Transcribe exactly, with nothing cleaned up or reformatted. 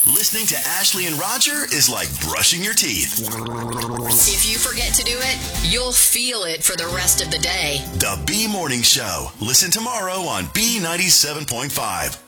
Listening to Ashley and Roger is like brushing your teeth. If you forget to do it, you'll feel it for the rest of the day. The B Morning Show. Listen tomorrow on B ninety-seven point five.